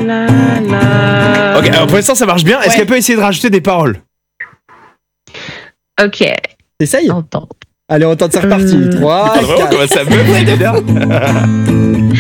Ok, alors pour l'instant ça marche bien. Est-ce qu'elle peut essayer de rajouter des paroles? Ok. T'essayes? On tente. Allez, on tente, c'est reparti. 3, Vraiment, 4. comment ça me fait,